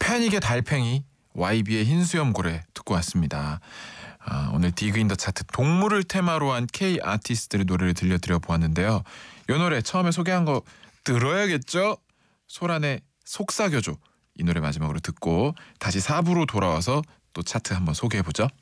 패닉의 달팽이 YB의 흰수염 고래 듣고 왔습니다. 오늘 디그 인 더 차트 동물을 테마로 한 K 아티스트들의 노래를 들려드려 보았는데요. 이 노래 처음에 소개한 거 들어야겠죠? 소란의 속삭여줘. 이 노래 마지막으로 듣고 다시 4부로 돌아와서 또 차트 한번 소개해보죠.